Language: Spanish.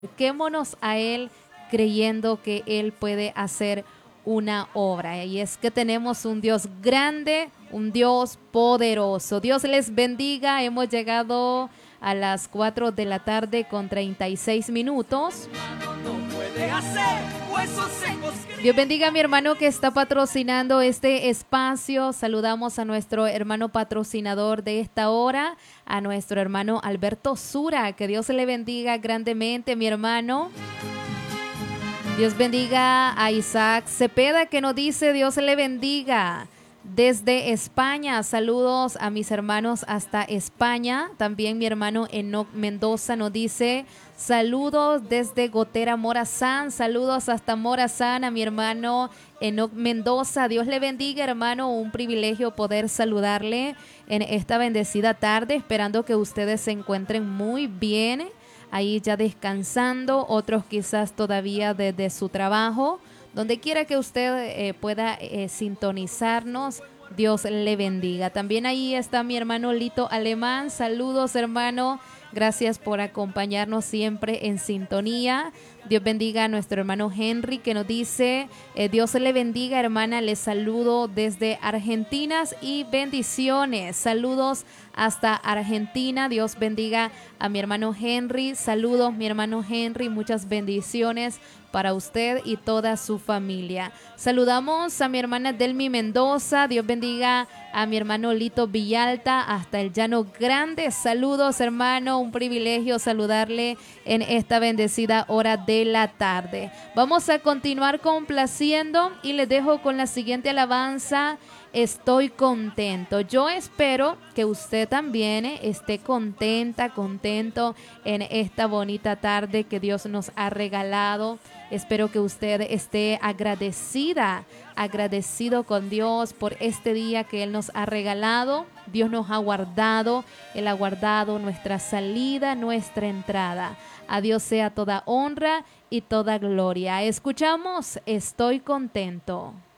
Acerquémonos a Él creyendo que Él puede hacer una obra. Y es que tenemos un Dios grande, un Dios poderoso. Dios les bendiga. Hemos llegado a las 4 de la tarde con 36 minutos. Dios bendiga a mi hermano que está patrocinando este espacio. Saludamos a nuestro hermano patrocinador de esta hora, a nuestro hermano Alberto Sura. Que Dios le bendiga grandemente, mi hermano. Dios bendiga a Isaac Cepeda, que nos dice Dios le bendiga. Desde España, saludos a mis hermanos hasta España. También mi hermano Enoc Mendoza nos dice saludos desde Gotera Morazán. Saludos hasta Morazán a mi hermano Enoc Mendoza. Dios le bendiga, hermano. Un privilegio poder saludarle en esta bendecida tarde, esperando que ustedes se encuentren muy bien. Ahí ya descansando, otros quizás todavía desde su trabajo. Donde quiera que usted pueda sintonizarnos, Dios le bendiga. También ahí está mi hermano Lito Alemán. Saludos, hermano. Gracias por acompañarnos siempre en sintonía. Dios bendiga a nuestro hermano Henry, que nos dice, Dios le bendiga, hermana, les saludo desde Argentina y bendiciones. Saludos hasta Argentina. Dios bendiga a mi hermano Henry. Saludos, mi hermano Henry. Muchas bendiciones para usted y toda su familia. Saludamos a mi hermana Delmi Mendoza. Dios bendiga a mi hermano Lito Villalta hasta el Llano Grande. Saludos, hermano. Un privilegio saludarle en esta bendecida hora de la tarde. Vamos a continuar complaciendo y les dejo con la siguiente alabanza. Estoy contento. Yo espero que usted también esté contento en esta bonita tarde que Dios nos ha regalado. Espero que usted esté agradecido con Dios por este día que Él nos ha regalado. Dios nos ha guardado, Él ha guardado nuestra salida, nuestra entrada. A Dios sea toda honra y toda gloria. Escuchamos, estoy contento.